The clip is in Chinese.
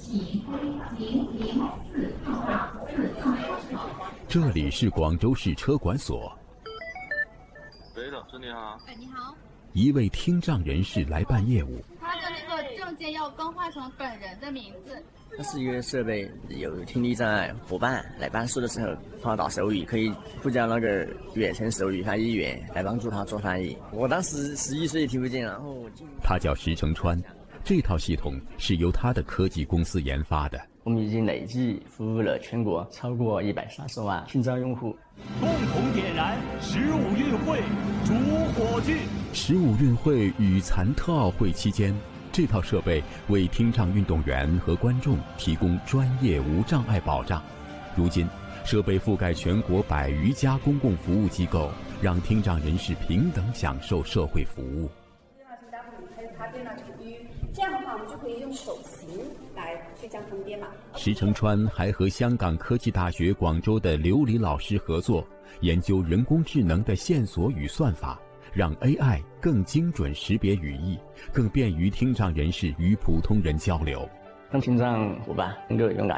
这里是广州市车管所。 喂，老师你好。 哎，你好。 一位听障人士来办业务。 他的那个证件要更换成本人的名字。 它是一个设备，有听力障碍伙伴来办事的时候，碰到手语可以呼叫那个远程手语翻译员来帮助他做翻译。我当时11岁听不见，然后他叫石成川，这套系统是由他的科技公司研发的。 我们已经累计服务了全国超过130万听障用户。 共同点燃15运会主火炬。 15运会与残特奥会期间，这套设备为听障运动员和观众提供专业无障碍保障。如今，设备覆盖全国100余家公共服务机构，让听障人士平等享受社会服务。 这样的话，我们就可以用手型来去将它们编码。 石成川还和香港科技大学广州的刘黎老师合作，研究人工智能的线索与算法，让 AI 更精准识别语义，更便于听障人士与普通人交流。 让听障伙伴能够勇敢